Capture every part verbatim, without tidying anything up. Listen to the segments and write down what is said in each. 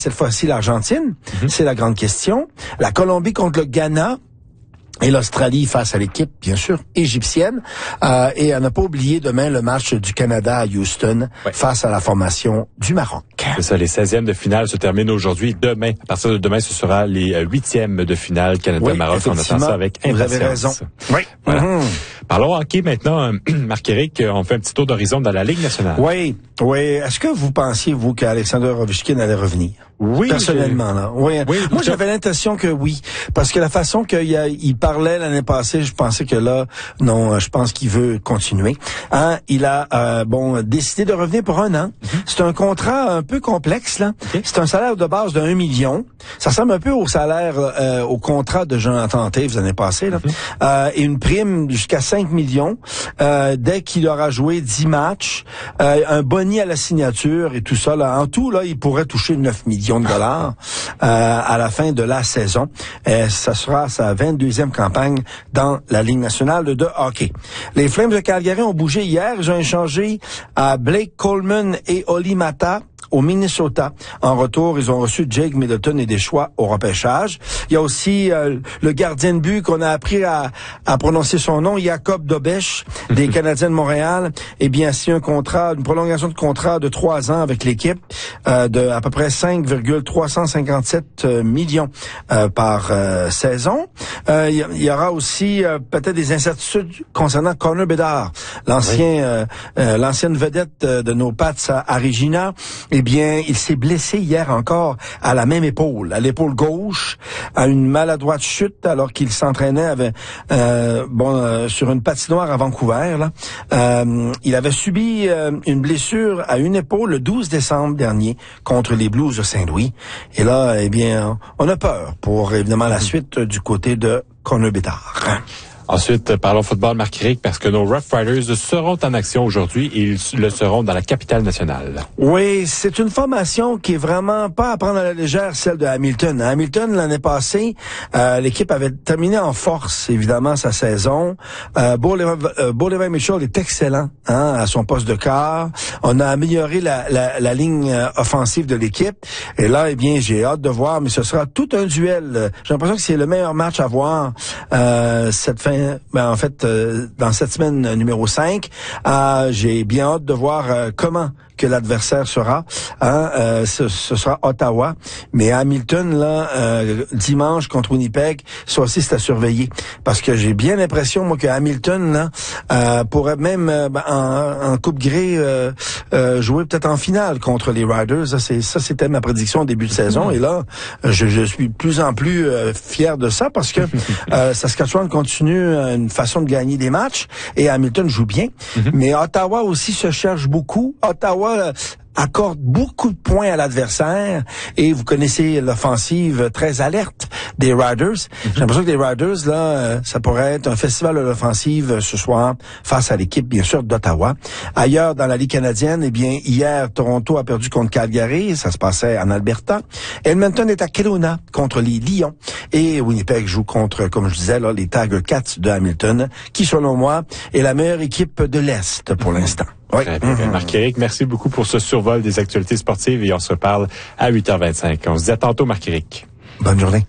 Cette fois-ci, l'Argentine, mm-hmm. c'est la grande question. La Colombie contre le Ghana. Et l'Australie face à l'équipe, bien sûr, égyptienne. Euh, et à ne pas oublier demain le match du Canada à Houston ouais. face à la formation du Maroc. C'est ça, les seizièmes de finale se terminent aujourd'hui. Demain, à partir de demain, ce sera les huitièmes de finale Canada-Maroc. Oui, on attend ça avec impatience. Vous avez raison. Oui. Voilà. Mm-hmm. Parlons hockey maintenant. Marc-Éric, on fait un petit tour d'horizon dans la Ligue nationale. Oui, oui. Est-ce que vous pensiez, vous, qu'Alexander Ovechkin allait revenir? Oui. Personnellement, là. Oui. oui Moi, j'avais l'impression que oui. Parce que la façon qu'il a, il parlait l'année passée, je pensais que là, non, je pense qu'il veut continuer. Hein? Il a, euh, bon, décidé de revenir pour un an. Mm-hmm. C'est un contrat un peu complexe, là. Okay. C'est un salaire de base de un million. Ça ressemble un peu au salaire, euh, au contrat de Jonathan Toews l'année passée, là. Mm-hmm. Euh, et une prime jusqu'à cinq millions, euh, dès qu'il aura joué dix matchs, euh, un boni à la signature et tout ça, là. En tout, là, il pourrait toucher neuf millions de dollars euh, à la fin de la saison. Et ça sera sa vingt-deuxième campagne dans la Ligue nationale de hockey. Les Flames de Calgary ont bougé hier. Ils ont échangé à Blake Coleman et Oli Mata au Minnesota. En retour, ils ont reçu Jake Middleton et des choix au repêchage. Il y a aussi euh, le gardien de but qu'on a appris à, à prononcer son nom, Jacob Dobeš, des Canadiens de Montréal. Eh bien, c'est un contrat, une prolongation de contrat de trois ans avec l'équipe euh, de à peu près cinq virgule trois cent cinquante-sept millions euh, par euh, saison. Euh, il y aura aussi euh, peut-être des incertitudes concernant Connor Bedard, l'ancien, oui. euh, euh, l'ancienne vedette euh, de nos Pats à, à Regina. Eh bien, il s'est blessé hier encore à la même épaule, à l'épaule gauche, à une maladroite chute alors qu'il s'entraînait avec, euh, bon, euh, sur une patinoire à Vancouver. Là. Euh, il avait subi euh, une blessure à une épaule le douze décembre dernier contre les Blues de Saint-Louis. Et là, eh bien, on a peur pour évidemment la suite du côté de Connor Bedard. Ensuite, parlons football, Marc-Éric, parce que nos Rough Riders seront en action aujourd'hui et ils le seront dans la capitale nationale. Oui, c'est une formation qui est vraiment pas à prendre à la légère, celle de Hamilton. À Hamilton, l'année passée, euh, l'équipe avait terminé en force, évidemment, sa saison. Euh, Beaulever Mitchell est excellent hein, à son poste de quart. On a amélioré la, la, la ligne offensive de l'équipe. Et là, eh bien, j'ai hâte de voir, mais ce sera tout un duel. J'ai l'impression que c'est le meilleur match à voir euh, cette fin. Ben, en fait, euh, dans cette semaine numéro cinq, euh, j'ai bien hâte de voir euh, comment que l'adversaire sera. Hein, euh, ce, ce sera Ottawa. Mais Hamilton, là, euh, dimanche contre Winnipeg, ça aussi, c'est à surveiller. Parce que j'ai bien l'impression, moi, que Hamilton, là, euh, pourrait même, euh, en, en Coupe Grey, euh, euh, jouer peut-être en finale contre les Riders. Ça, c'est, ça, c'était ma prédiction au début de saison. Et là, je, je suis de plus en plus euh, fier de ça parce que euh, Saskatchewan continue une façon de gagner des matchs et Hamilton joue bien. Mm-hmm. Mais Ottawa aussi se cherche beaucoup. Ottawa accorde beaucoup de points à l'adversaire et vous connaissez l'offensive très alerte des Riders. Mm-hmm. J'ai l'impression que les Riders, là, ça pourrait être un festival de l'offensive ce soir face à l'équipe, bien sûr, d'Ottawa. Ailleurs, dans la Ligue canadienne, eh bien, hier, Toronto a perdu contre Calgary. Ça se passait en Alberta. Edmonton est à Kelowna contre les Lions. Et Winnipeg joue contre, comme je disais, là, les Tiger Cats de Hamilton, qui, selon moi, est la meilleure équipe de l'Est pour l'instant. Oui. Très bien. Mm-hmm. Marc-Éric, merci beaucoup pour ce survol des actualités sportives et on se reparle à huit heures vingt-cinq. On se dit à tantôt, Marc-Éric. Bonne journée.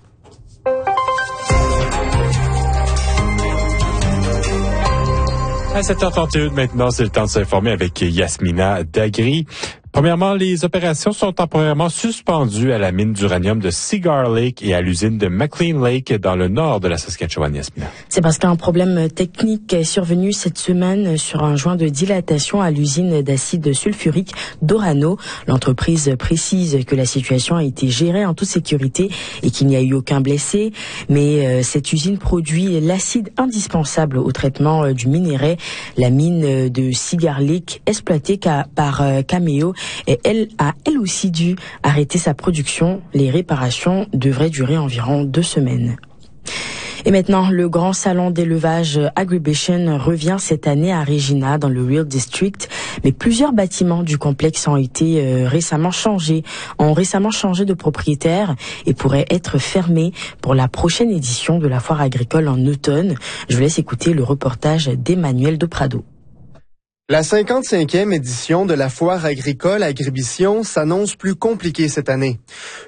À sept heures trente et un maintenant, c'est le temps de s'informer avec Yasmina Dagri. Premièrement, les opérations sont temporairement suspendues à la mine d'uranium de Cigar Lake et à l'usine de McLean Lake dans le nord de la Saskatchewan, Yasmina. C'est parce qu'un problème technique est survenu cette semaine sur un joint de dilatation à l'usine d'acide sulfurique d'Orano. L'entreprise précise que la situation a été gérée en toute sécurité et qu'il n'y a eu aucun blessé. Mais euh, cette usine produit l'acide indispensable au traitement euh, du minerai. La mine de Cigar Lake, exploitée ca- par euh, Cameo, et elle a elle aussi dû arrêter sa production. Les réparations devraient durer environ deux semaines. Et maintenant, le grand salon d'élevage Agribition revient cette année à Regina, dans le Real District. Mais plusieurs bâtiments du complexe ont été euh, récemment changés, ont récemment changé de propriétaire et pourraient être fermés pour la prochaine édition de la foire agricole en automne. Je vous laisse écouter le reportage d'Emmanuel de Prado. La cinquante-cinquième édition de la foire agricole Agribition s'annonce plus compliquée cette année.